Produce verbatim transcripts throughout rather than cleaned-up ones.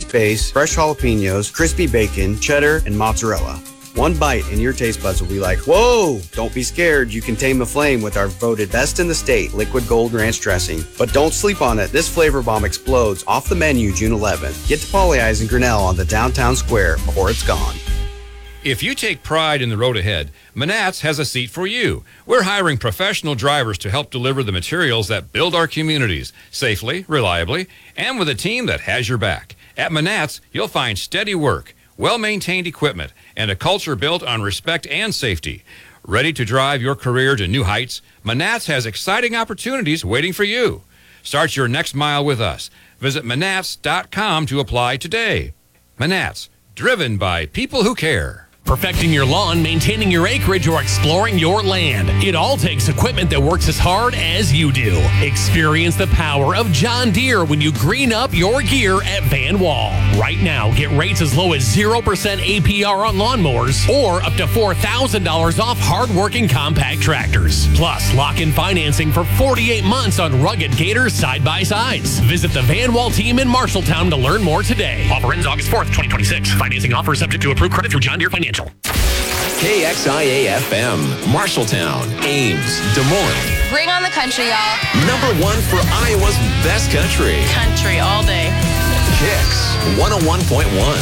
cheese base, fresh jalapenos, crispy bacon, cheddar, and mozzarella. One bite and your taste buds will be like, whoa! Don't be scared. You can tame the flame with our voted best in the state Liquid Gold Ranch dressing. But don't sleep on it. This flavor bomb explodes off the menu June eleventh. Get to Polly Eyes and Grinnell on the downtown square before it's gone. If you take pride in the road ahead, Manats has a seat for you. We're hiring professional drivers to help deliver the materials that build our communities safely, reliably, and with a team that has your back. At Manats, you'll find steady work, well-maintained equipment, and a culture built on respect and safety. Ready to drive your career to new heights? Manats has exciting opportunities waiting for you. Start your next mile with us. Visit manats dot com to apply today. Manats, driven by people who care. Perfecting your lawn, maintaining your acreage, or exploring your land. It all takes equipment that works as hard as you do. Experience the power of John Deere when you green up your gear at Van Wall. Right now, get rates as low as zero percent A P R on lawnmowers or up to four thousand dollars off hard-working compact tractors. Plus, lock in financing for forty-eight months on rugged Gators side-by-sides. Visit the Van Wall team in Marshalltown to learn more today. Offer ends August fourth, twenty twenty-six. Financing offer subject to approved credit through John Deere Financial. K X I A F M, Marshalltown, Ames, Des Moines. Bring on the country, y'all. Number one for Iowa's best country. Country all day. Kicks one oh one point one.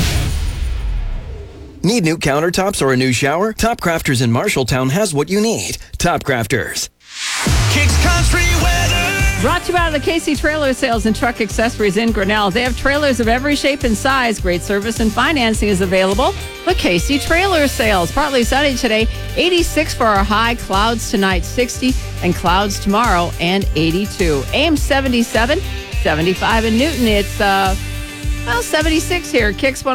Need new countertops or a new shower? Top Crafters in Marshalltown has what you need. Top Crafters. Kicks Country Weather. Brought to you by the Casey Trailer Sales and Truck Accessories in Grinnell. They have trailers of every shape and size. Great service and financing is available. The Casey Trailer Sales. Partly sunny today, eighty-six for our high. Clouds tonight, sixty, and clouds tomorrow, and eighty-two. Ames, seventy-seven, seventy-five in Newton. It's, uh, well, seventy-six here. Kicks one.